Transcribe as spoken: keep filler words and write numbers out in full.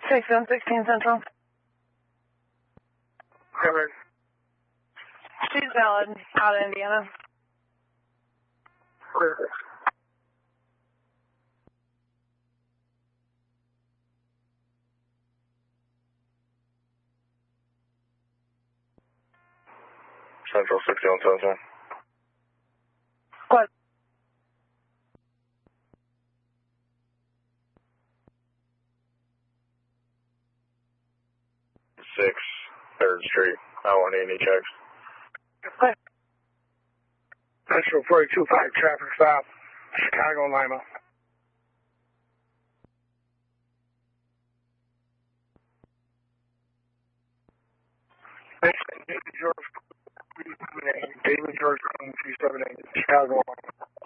sixty-one sixteen Central. Covered. She's valid, out of Indiana. Clear. Central sixty-one seventeen. What? Six, Third Street. I want any checks. What? Central forty-two five traffic stop. Chicago, Lima. David George, David George, three seven eight, Chicago.